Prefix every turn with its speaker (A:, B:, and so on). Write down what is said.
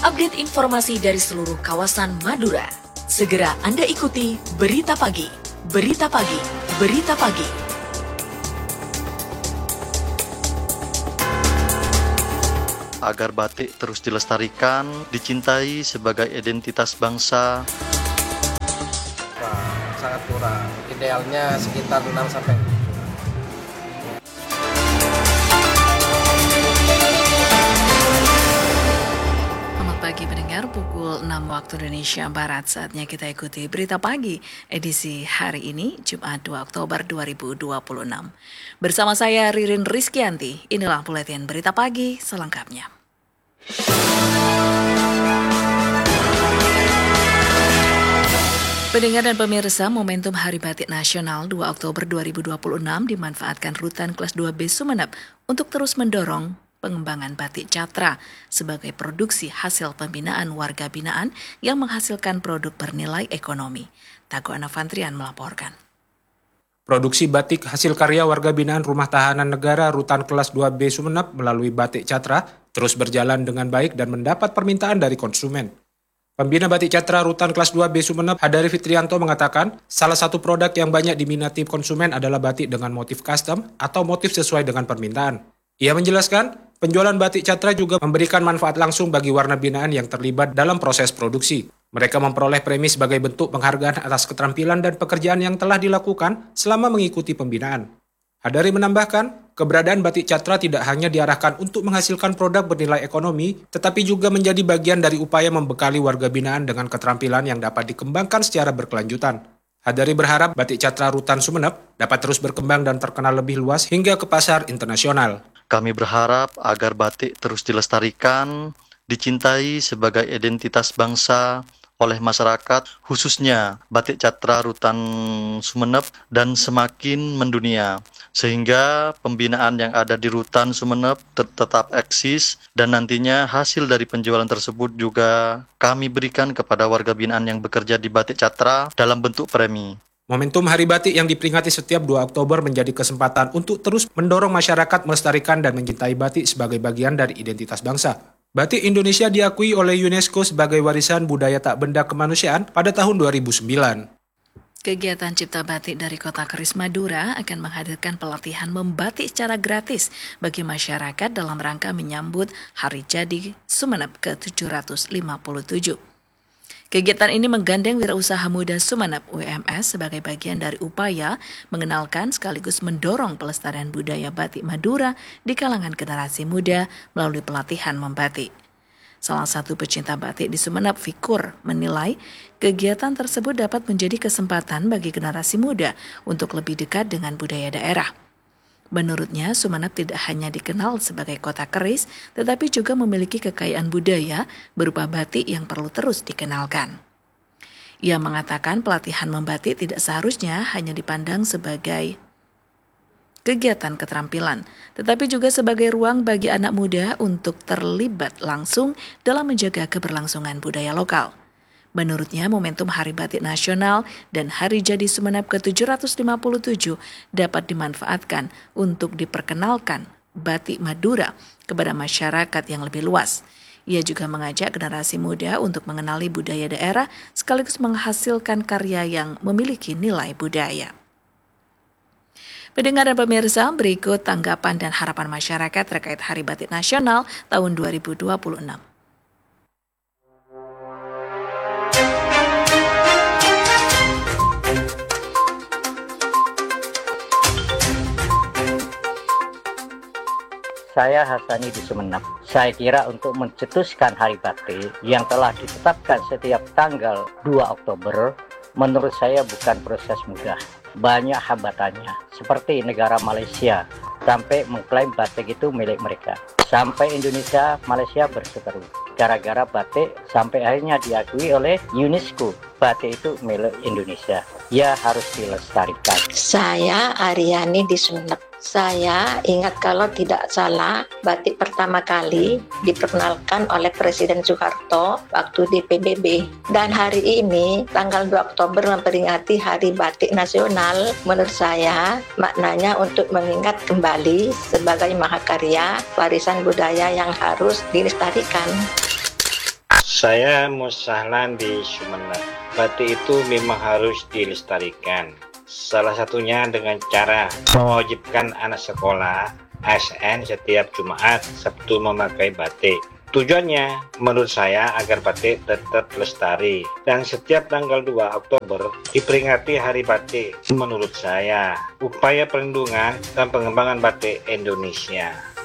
A: update informasi dari seluruh kawasan Madura. Segera Anda ikuti Berita Pagi. Berita Pagi. Berita Pagi.
B: Agar batik terus dilestarikan, dicintai sebagai identitas bangsa.
C: Sangat kurang. Idealnya sekitar 6-7.
D: Pagi pendengar, pukul 6 waktu Indonesia Barat, saatnya kita ikuti Berita Pagi edisi hari ini, Jumat 2 Oktober 2026. Bersama saya Ririn Rizkyanti, inilah buletin Berita Pagi selengkapnya. Pendengar dan pemirsa, momentum Hari Batik Nasional 2 Oktober 2026 dimanfaatkan Rutan Kelas 2B Sumeneb untuk terus mendorong pengembangan batik catra sebagai produksi hasil pembinaan warga binaan yang menghasilkan produk bernilai ekonomi. Tago Anafantrian melaporkan.
E: Produksi batik hasil karya warga binaan Rumah Tahanan Negara Rutan Kelas 2B Sumeneb melalui batik catra terus berjalan dengan baik dan mendapat permintaan dari konsumen. Pembina batik catra Rutan Kelas 2B Sumeneb, Hadari Fitrianto mengatakan, salah satu produk yang banyak diminati konsumen adalah batik dengan motif custom atau motif sesuai dengan permintaan. Ia menjelaskan, penjualan batik catra juga memberikan manfaat langsung bagi warga binaan yang terlibat dalam proses produksi. Mereka memperoleh premi sebagai bentuk penghargaan atas keterampilan dan pekerjaan yang telah dilakukan selama mengikuti pembinaan. Hadari menambahkan, keberadaan batik catra tidak hanya diarahkan untuk menghasilkan produk bernilai ekonomi, tetapi juga menjadi bagian dari upaya membekali warga binaan dengan keterampilan yang dapat dikembangkan secara berkelanjutan. Hadari berharap batik catra Rutan Sumeneb dapat terus berkembang dan terkenal lebih luas hingga ke pasar internasional.
B: Kami berharap agar batik terus dilestarikan, dicintai sebagai identitas bangsa oleh masyarakat, khususnya batik catra Rutan Sumeneb, dan semakin mendunia, sehingga pembinaan yang ada di Rutan Sumeneb tetap eksis, dan nantinya hasil dari penjualan tersebut juga kami berikan kepada warga binaan yang bekerja di batik catra dalam bentuk premi.
E: Momentum Hari Batik yang diperingati setiap 2 Oktober menjadi kesempatan untuk terus mendorong masyarakat melestarikan dan mencintai batik sebagai bagian dari identitas bangsa. Batik Indonesia diakui oleh UNESCO sebagai warisan budaya tak benda kemanusiaan pada tahun 2009.
D: Kegiatan Cipta Batik dari Kota Keris Madura akan menghadirkan pelatihan membatik secara gratis bagi masyarakat dalam rangka menyambut Hari Jadi Sumeneb ke-757. Kegiatan ini menggandeng Wirausaha Muda Sumeneb (WMS) sebagai bagian dari upaya mengenalkan sekaligus mendorong pelestarian budaya batik Madura di kalangan generasi muda melalui pelatihan membatik. Salah satu pecinta batik di Sumeneb, Fikur, menilai kegiatan tersebut dapat menjadi kesempatan bagi generasi muda untuk lebih dekat dengan budaya daerah. Menurutnya, Sumeneb tidak hanya dikenal sebagai kota keris, tetapi juga memiliki kekayaan budaya berupa batik yang perlu terus dikenalkan. Ia mengatakan pelatihan membatik tidak seharusnya hanya dipandang sebagai kegiatan keterampilan, tetapi juga sebagai ruang bagi anak muda untuk terlibat langsung dalam menjaga keberlangsungan budaya lokal. Menurutnya, momentum Hari Batik Nasional dan Hari Jadi Sumeneb ke-757 dapat dimanfaatkan untuk diperkenalkan batik Madura kepada masyarakat yang lebih luas. Ia juga mengajak generasi muda untuk mengenali budaya daerah sekaligus menghasilkan karya yang memiliki nilai budaya. Pendengar dan pemirsa, berikut tanggapan dan harapan masyarakat terkait Hari Batik Nasional tahun 2026.
F: Saya Hasani di Sumeneb. Saya kira untuk mencetuskan Hari Batik yang telah ditetapkan setiap tanggal 2 Oktober, menurut saya bukan proses mudah. Banyak hambatannya, seperti negara Malaysia, sampai mengklaim batik itu milik mereka. Sampai Indonesia, Malaysia berseteru. Gara-gara batik sampai akhirnya diakui oleh UNESCO. Batik itu milik Indonesia. Ya harus dilestarikan.
G: Saya Aryani di Sumeneb. Saya ingat kalau tidak salah, batik pertama kali diperkenalkan oleh Presiden Soeharto waktu di PBB. Dan hari ini, tanggal 2 Oktober memperingati Hari Batik Nasional, menurut saya maknanya untuk mengingat kembali sebagai mahakarya warisan budaya yang harus dilestarikan.
H: Saya Musahlan di Sumeneb. Batik itu memang harus dilestarikan. Salah satunya dengan cara mewajibkan anak sekolah ASN setiap Jumat Sabtu memakai batik. Tujuannya menurut saya agar batik tetap lestari dan setiap tanggal 2 Oktober diperingati Hari Batik. Menurut saya upaya perlindungan dan pengembangan batik Indonesia.